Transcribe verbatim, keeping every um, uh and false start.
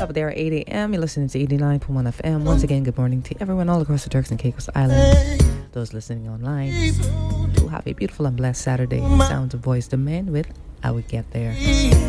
Top of the hour, eight a.m. You're listening to eighty-nine point one F M. Once again, good morning to everyone all across the Turks and Caicos Islands. Those listening online, do have a beautiful and blessed Saturday. Sounds of Voice the Men with I Would Get There.